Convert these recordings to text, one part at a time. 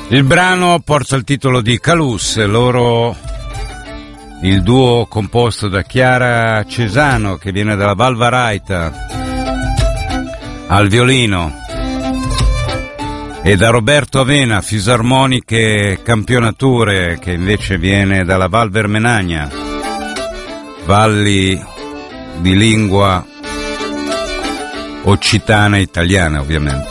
Il brano porta il titolo di Calus, loro il duo composto da Chiara Cesano, che viene dalla Valvaraita, al violino, e da Roberto Avena, fisarmoniche campionature, che invece viene dalla Val Vermenagna, valli di lingua occitana italiana ovviamente.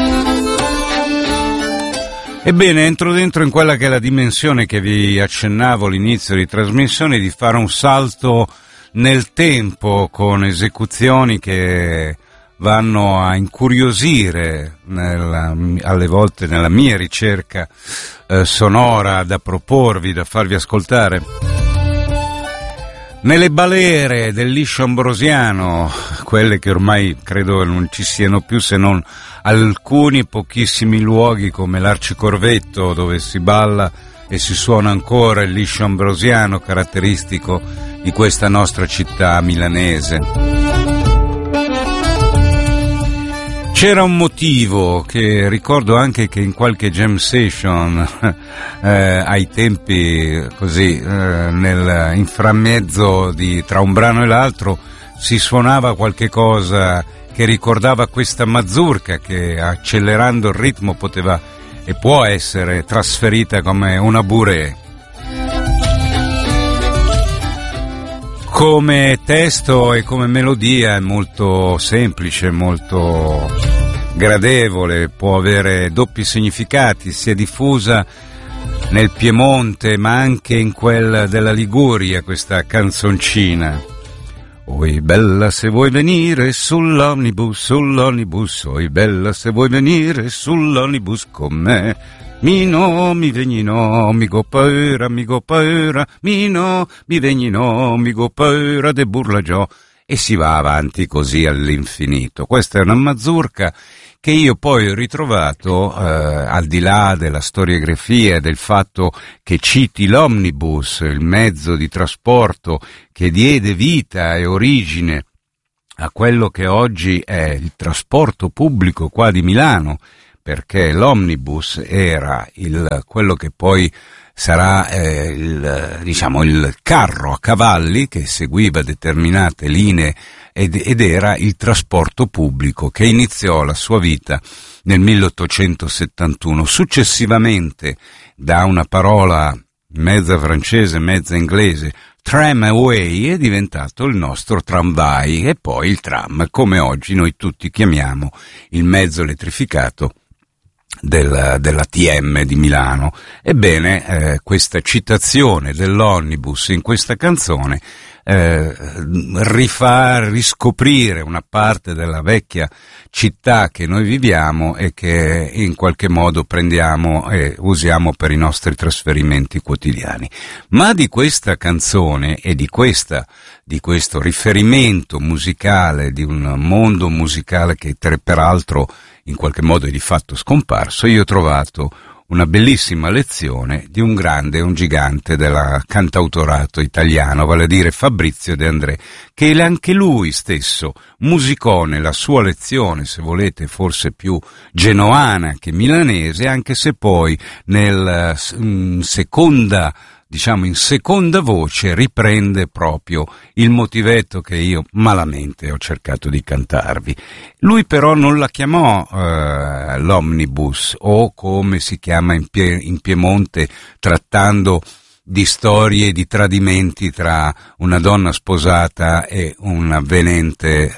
Ebbene, entro dentro in quella che è la dimensione che vi accennavo all'inizio di trasmissione, di fare un salto nel tempo con esecuzioni che vanno a incuriosire alle volte nella mia ricerca sonora da proporvi, da farvi ascoltare. Nelle balere del liscio ambrosiano, quelle che ormai credo non ci siano più se non alcuni pochissimi luoghi come l'Arcicorvetto, dove si balla e si suona ancora il liscio ambrosiano, caratteristico di questa nostra città milanese. C'era un motivo che ricordo anche che in qualche jam session ai tempi così nel inframezzo tra un brano e l'altro si suonava qualche cosa che ricordava questa mazurka che, accelerando il ritmo, poteva e può essere trasferita come una bourrée. Come testo e come melodia è molto semplice, molto gradevole, può avere doppi significati, si è diffusa nel Piemonte ma anche in quel della Liguria questa canzoncina. Oi bella se vuoi venire sull'omnibus, oi bella se vuoi venire sull'omnibus con me. Mino, mi vegni no, mi go paura, mino, mi vegni no, mi go paura de burlagiò. E si va avanti così all'infinito. Questa è una mazurka che io poi ho ritrovato, al di là della storiografia e del fatto che citi l'omnibus, il mezzo di trasporto che diede vita e origine a quello che oggi è il trasporto pubblico qua di Milano, perché l'omnibus era quello che poi sarà il carro a cavalli che seguiva determinate linee ed era il trasporto pubblico che iniziò la sua vita nel 1871. Successivamente, da una parola mezza francese, mezza inglese, tramway, è diventato il nostro tramvai e poi il tram, come oggi noi tutti chiamiamo il mezzo elettrificato della TM di Milano. Ebbene, questa citazione dell'omnibus in questa canzone rifà riscoprire una parte della vecchia città che noi viviamo e che in qualche modo prendiamo e usiamo per i nostri trasferimenti quotidiani. Ma di questa canzone e di questo riferimento musicale, di un mondo musicale che peraltro in qualche modo è di fatto scomparso, io ho trovato una bellissima lezione di un grande, un gigante del cantautorato italiano, vale a dire Fabrizio De André, che anche lui stesso musicò nella sua lezione, se volete forse più genoana che milanese, anche se poi in seconda voce riprende proprio il motivetto che io malamente ho cercato di cantarvi. Lui però non la chiamò l'omnibus, o come si chiama in Piemonte, trattando di storie di tradimenti tra una donna sposata e un avvenente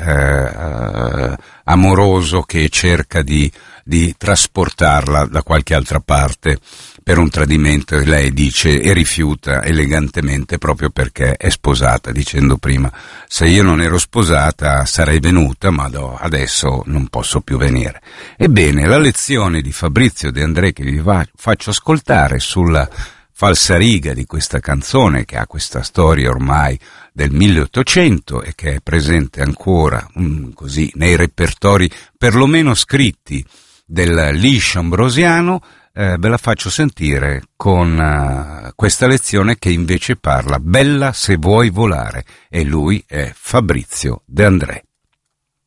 amoroso che cerca di trasportarla da qualche altra parte per un tradimento, e lei dice e rifiuta elegantemente proprio perché è sposata, dicendo prima: se io non ero sposata sarei venuta, ma adesso non posso più venire. Ebbene, la lezione di Fabrizio De André che vi faccio ascoltare sulla falsariga di questa canzone, che ha questa storia ormai del 1800 e che è presente ancora così nei repertori perlomeno scritti del liscio ambrosiano, ve la faccio sentire con questa lezione che invece parla Bella se vuoi volare, e lui è Fabrizio De André.